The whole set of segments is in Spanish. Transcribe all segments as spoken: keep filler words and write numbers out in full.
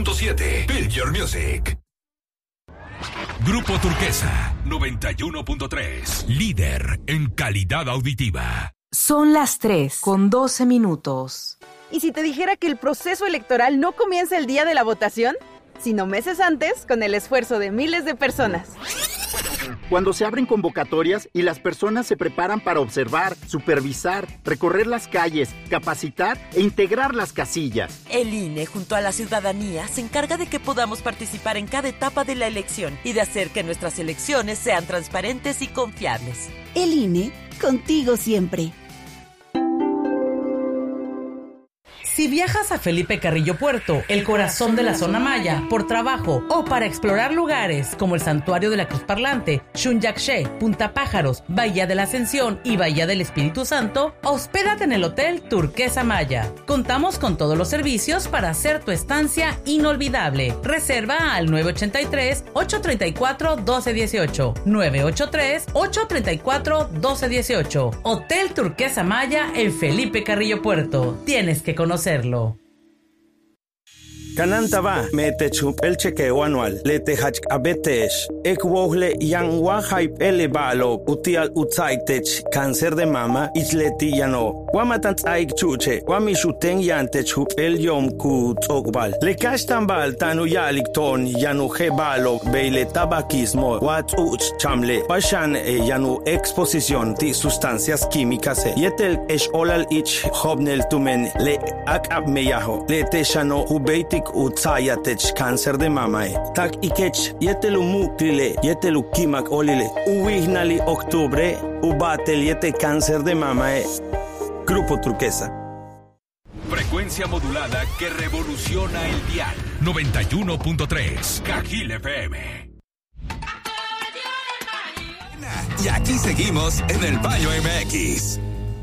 siete Build Your Music. Grupo Turquesa noventa y uno punto tres, líder en calidad auditiva. Son las tres con doce minutos. ¿Y si te dijera que el proceso electoral no comienza el día de la votación, sino meses antes, con el esfuerzo de miles de personas? Cuando se abren convocatorias y las personas se preparan para observar, supervisar, recorrer las calles, capacitar e integrar las casillas. El I N E, junto a la ciudadanía, se encarga de que podamos participar en cada etapa de la elección y de hacer que nuestras elecciones sean transparentes y confiables. El I N E, contigo siempre. Si viajas a Felipe Carrillo Puerto, el corazón de la zona maya, por trabajo o para explorar lugares como el Santuario de la Cruz Parlante, Xunyaxché, Punta Pájaros, Bahía de la Ascensión y Bahía del Espíritu Santo, hospédate en el Hotel Turquesa Maya. Contamos con todos los servicios para hacer tu estancia inolvidable. Reserva al nueve ocho tres, ocho tres cuatro, uno dos uno ocho, nueve ocho tres, ocho tres cuatro, uno dos uno ocho. Hotel Turquesa Maya en Felipe Carrillo Puerto. Tienes que conocerlo. Kanantaba metechup el chequeo anual letehach abetesh ekwohle yang wahype elevalo utial utsaitech cáncer de mama isleti yano wamatant aik chuche wamishuten yantechup el yom ku tokbal lekashtambal tanu yalikton yanu hebalo beile tabaquismo watuch chamle pashan e yanu exposición de sustancias químicas yetel esh olal ich hobnel tumen le akab meyaho leteshano hubeiti utsayatech cáncer de mama tak ikech yetelu mukrile yetelu kimak olile uwihnali octubre ubatel yete cáncer de mama. Grupo Turquesa. Frecuencia modulada que revoluciona el dial. noventa y uno punto tres Cajil F M. Y aquí seguimos en el Baño M X.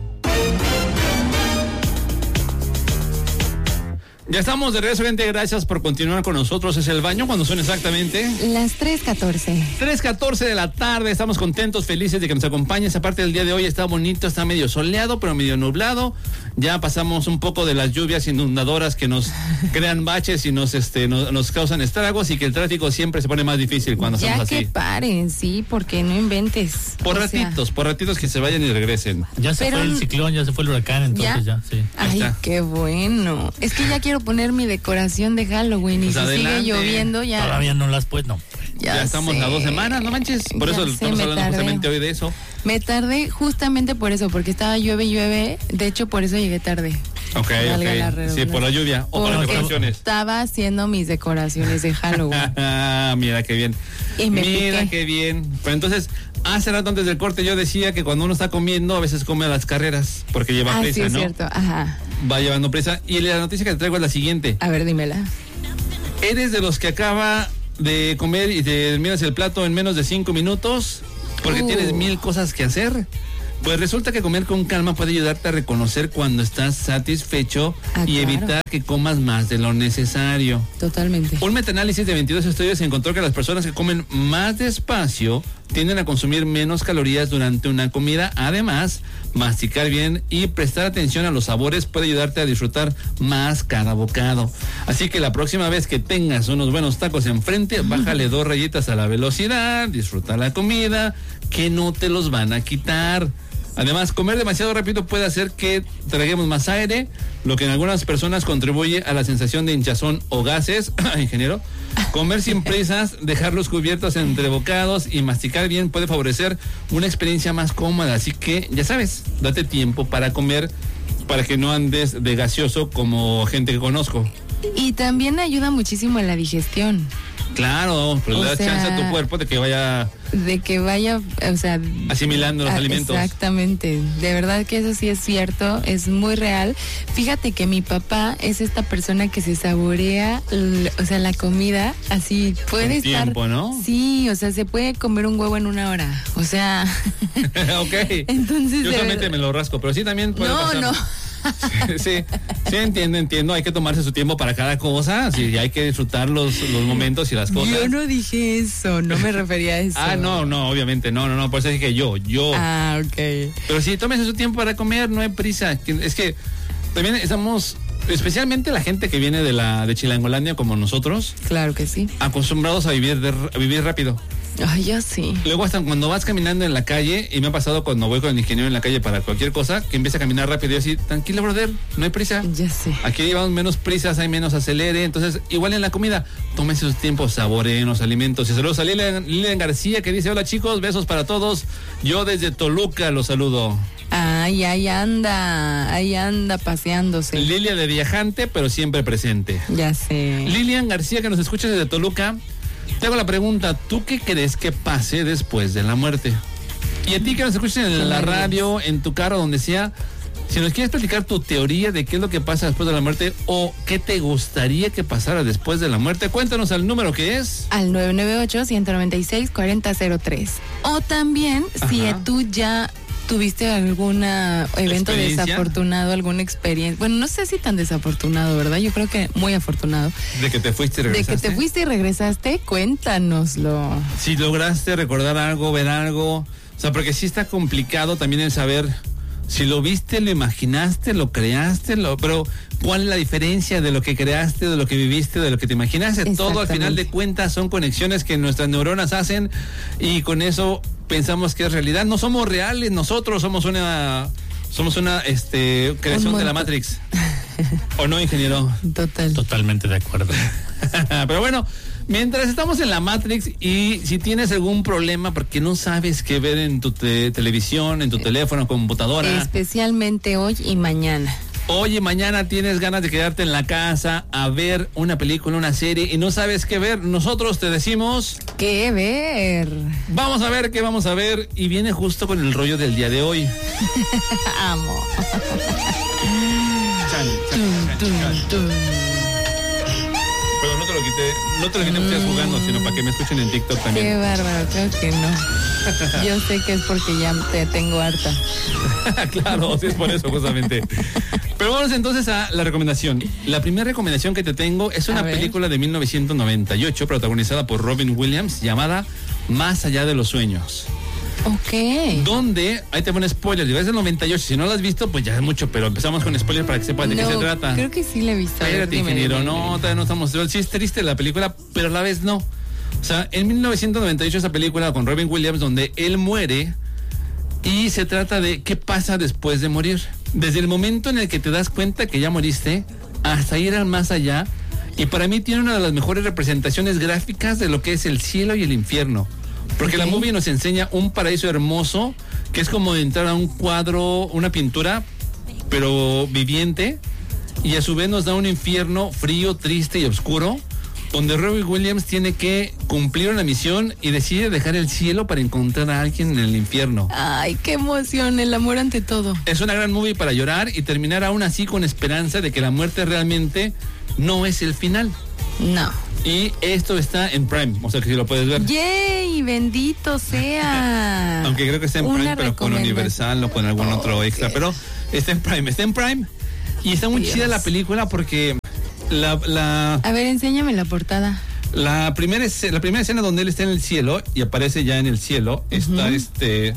Ya estamos de regreso, gente. Gracias por continuar con nosotros. Es el baño cuando son exactamente las tres catorce. tres catorce de la tarde. Estamos contentos, felices de que nos acompañes. Aparte del día de hoy está bonito, está medio soleado, pero medio nublado. Ya pasamos un poco de las lluvias inundadoras que nos crean baches y nos este nos, nos causan estragos, y que el tráfico siempre se pone más difícil cuando ya hacemos así. Ya que paren, sí, porque no inventes. Por o ratitos, sea... por ratitos que se vayan y regresen. Ya se pero... fue el ciclón, ya se fue el huracán, entonces ya, ya sí. Ay, qué bueno. Es que ya quiero poner mi decoración de Halloween y pues si adelante. Sigue lloviendo ya. Todavía no las pues no. Ya, ya estamos a dos semanas, no manches. Por ya eso sé, estamos hablando tardé. Justamente hoy de eso. Me tardé justamente por eso, porque estaba llueve y llueve. De hecho, por eso llegué tarde. Ok, ok. Sí, por la lluvia o por las decoraciones. Estaba haciendo mis decoraciones de Halloween. Mira qué bien. Y me Mira piqué. qué bien. Pero entonces, hace rato antes del corte yo decía que cuando uno está comiendo a veces come a las carreras porque lleva ah, prisa, sí, es ¿no? cierto. Ajá. Va llevando prisa. Y la noticia que te traigo es la siguiente. A ver, dímela. ¿Eres de los que acaba de comer y te miras el plato en menos de cinco minutos porque uh. tienes mil cosas que hacer? Pues resulta que comer con calma puede ayudarte a reconocer cuando estás satisfecho ah, y claro. evitar que comas más de lo necesario. Totalmente. Un metaanálisis de veintidós estudios encontró que las personas que comen más despacio tienden a consumir menos calorías durante una comida. Además, masticar bien y prestar atención a los sabores puede ayudarte a disfrutar más cada bocado. Así que la próxima vez que tengas unos buenos tacos enfrente, mm. bájale dos rayitas a la velocidad, disfruta la comida, que no te los van a quitar. Además, comer demasiado rápido puede hacer que traguemos más aire, lo que en algunas personas contribuye a la sensación de hinchazón o gases. Ingeniero. Comer sin prisas, dejarlos cubiertos entre bocados y masticar bien puede favorecer una experiencia más cómoda. Así que, ya sabes, date tiempo para comer, para que no andes de gaseoso como gente que conozco. Y también ayuda muchísimo a la digestión. Claro, pues le das chance a tu cuerpo de que vaya... De que vaya, o sea... asimilando los a, alimentos. Exactamente. De verdad que eso sí es cierto, es muy real. Fíjate que mi papá es esta persona que se saborea, o sea, la comida, así puede Con estar... tiempo, ¿no? Sí, o sea, se puede comer un huevo en una hora. O sea... Ok. Entonces... Yo solamente verdad... me lo rasco, pero sí también puede no, pasar. No, no. Sí, sí, entiendo, entiendo. Hay que tomarse su tiempo para cada cosa. Sí, hay que disfrutar los, los momentos y las cosas. Yo no dije eso, no me refería a eso. Ah, no, no, obviamente, no, no, no. Por eso dije yo, yo. Ah, ok. Pero sí, tómese su tiempo para comer, no hay prisa. Es que también estamos Especialmente la gente que viene de la de Chilangolandia como nosotros. Claro que sí. Acostumbrados a vivir, de, a vivir rápido. Ay, ya sí. Luego hasta cuando vas caminando en la calle, y me ha pasado cuando voy con el ingeniero en la calle para cualquier cosa, que empieza a caminar rápido y yo así, tranquilo, brother, no hay prisa. Ya sé. Aquí llevamos menos prisas, hay menos acelere, entonces igual en la comida, tómese sus tiempos, saboreen los alimentos. Y saludos a Lilian, Lilian García que dice, hola chicos, besos para todos. Yo desde Toluca los saludo. Ay, ahí anda, ahí anda paseándose. Lilia de viajante, pero siempre presente. Ya sé. Lilian García que nos escucha desde Toluca. Te hago la pregunta, ¿tú qué crees que pase después de la muerte? Y a ti que nos escuches en la radio, en tu carro, donde sea, si nos quieres platicar tu teoría de qué es lo que pasa después de la muerte o qué te gustaría que pasara después de la muerte, cuéntanos al número que es. Al nueve nueve ocho, uno nueve seis, cuatro cero cero tres. O también, ajá, si tú ya tuviste algún evento desafortunado, alguna experiencia. Bueno, no sé si tan desafortunado, ¿verdad? Yo creo que muy afortunado. De que te fuiste y regresaste. De que te fuiste y regresaste, cuéntanoslo. Si lograste recordar algo, ver algo. O sea, porque sí está complicado también el saber si lo viste, lo imaginaste, lo creaste, lo, pero ¿cuál es la diferencia de lo que creaste, de lo que viviste, de lo que te imaginaste? Todo al final de cuentas son conexiones que nuestras neuronas hacen y con eso pensamos que es realidad. No somos reales, nosotros somos una somos una este creación de la Matrix. ¿O no, ingeniero? Total. Totalmente de acuerdo. Pero bueno, mientras estamos en la Matrix y si tienes algún problema porque no sabes qué ver en tu te- televisión, en tu teléfono, computadora. Especialmente hoy y mañana. Hoy y mañana tienes ganas de quedarte en la casa a ver una película, una serie y no sabes qué ver, nosotros te decimos... ¿Qué ver? Vamos a ver qué vamos a ver y viene justo con el rollo del día de hoy. Amo. Chan, chan, chan, tum, chan. tum. Pero no te lo quité, no te lo quité porque estás jugando, sino para que me escuchen en TikTok también. Qué bárbaro, creo que no. Yo sé que es porque ya te tengo harta. Claro, sí es por eso justamente. Pero vamos entonces a la recomendación. La primera recomendación que te tengo es una película de mil novecientos noventa y ocho protagonizada por Robin Williams llamada Más allá de los sueños. Ok. Donde, ahí te pone spoiler, digo, es del noventa y ocho, si no lo has visto, pues ya es mucho, pero empezamos con spoiler para que sepas de no, qué se trata. Creo que sí la he visto. Espérate, ingeniero, no, todavía no estamos, sí es triste la película, pero a la vez no. O sea, en mil novecientos noventa y ocho esa película con Robin Williams donde él muere y se trata de qué pasa después de morir. Desde el momento en el que te das cuenta que ya moriste hasta ir al más allá, y para mí tiene una de las mejores representaciones gráficas de lo que es el cielo y el infierno. Porque okay, la movie nos enseña un paraíso hermoso, que es como entrar a un cuadro, una pintura, pero viviente, y a su vez nos da un infierno frío, triste y oscuro, donde Robin Williams tiene que cumplir una misión y decide dejar el cielo para encontrar a alguien en el infierno. Ay, qué emoción, el amor ante todo. Es una gran movie para llorar y terminar aún así con esperanza de que la muerte realmente no es el final. No. Y esto está en Prime, o sea que si lo puedes ver. ¡Yay! ¡Bendito sea! Aunque creo que está en Prime, una pero con Universal o con algún oh, otro extra. Okay. Pero está en Prime, está en Prime. Y está muy Dios. chida la película porque la, la... A ver, enséñame la portada. La primera, la primera escena donde él está en el cielo y aparece ya en el cielo, uh-huh. está este...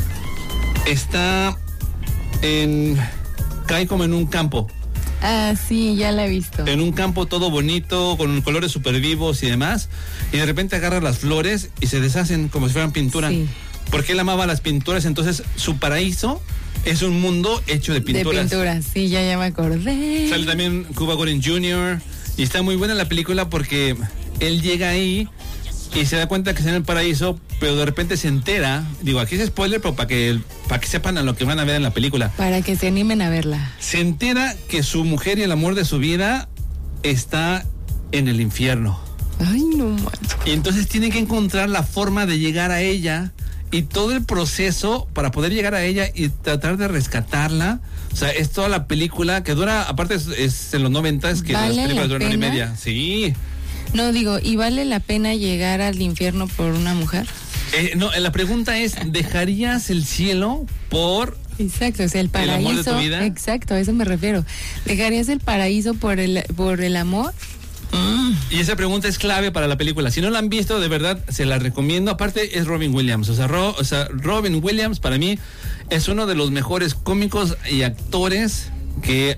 Está en... cae como en un campo. Ah, sí, ya la he visto. En un campo todo bonito, con colores súper vivos y demás, y de repente agarra las flores y se deshacen como si fueran pintura. Sí. Porque él amaba las pinturas, entonces su paraíso es un mundo hecho de pinturas. De pinturas, sí, ya, ya me acordé. Sale también Cuba Gooding junior y está muy buena la película porque él llega ahí y se da cuenta que está en el paraíso, pero de repente se entera, digo, aquí es spoiler, pero para que, para que sepan a lo que van a ver en la película. Para que se animen a verla. Se entera que su mujer y el amor de su vida está en el infierno. Ay, no manches. Y entonces tiene que encontrar la forma de llegar a ella y todo el proceso para poder llegar a ella y tratar de rescatarla. O sea, es toda la película que dura, aparte es, es en los noventas, que ¿Vale las películas duran hora y media. Sí. No, digo, ¿y vale la pena llegar al infierno por una mujer? Eh, no, la pregunta es, ¿dejarías el cielo por... Exacto, o sea, el paraíso... ¿El amor de tu vida? Exacto, a eso me refiero. ¿Dejarías el paraíso por el, por el amor? Mm. Y esa pregunta es clave para la película. Si no la han visto, de verdad, se la recomiendo. Aparte, es Robin Williams. O sea, Ro, o sea, Robin Williams, para mí, es uno de los mejores cómicos y actores que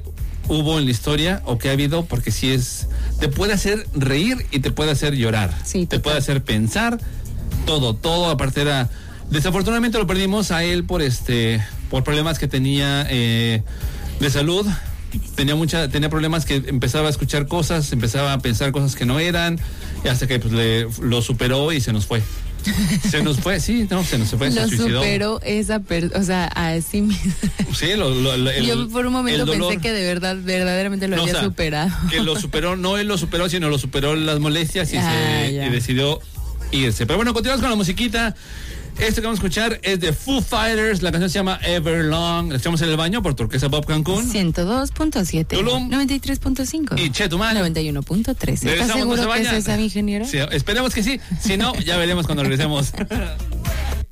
hubo en la historia o que ha habido, porque sí es, te puede hacer reír y te puede hacer llorar, sí, te puede hacer pensar, todo, todo. Aparte era, desafortunadamente lo perdimos a él por este, por problemas que tenía eh, de salud. Tenía mucha, tenía problemas que empezaba a escuchar cosas, empezaba a pensar cosas que no eran, y hasta que pues, le, lo superó y se nos fue. Se nos fue, sí, no, se nos fue, lo se suicidó. superó esa persona, o sea, a sí mismo. Sí, lo, lo, lo, el, yo por un momento pensé que de verdad, verdaderamente lo no, había o sea, superado. Que lo superó, no él lo superó, sino lo superó las molestias y, ah, se, y decidió irse. Pero bueno, continuamos con la musiquita. Esto que vamos a escuchar es de Foo Fighters. La canción se llama Everlong. La escuchamos en el baño por Turquesa Pop Cancún. ciento dos punto siete. Tulum. noventa y tres punto cinco. Y Chetumal. noventa y uno punto tres. ¿Estás seguro que es esa, mi ingeniero? Sí, esperemos que sí. Si no, ya veremos cuando regresemos.